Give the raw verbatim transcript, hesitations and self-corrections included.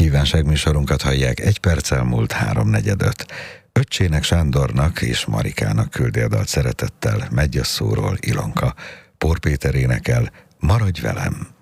Kívánságműsorunkat hallják, egy perccel múlt háromnegyedöt. Öccsének Sándornak és Marikának küldi a dalt szeretettel Megyösszóról Ilonka. Pór Péter énekel, Maradj velem!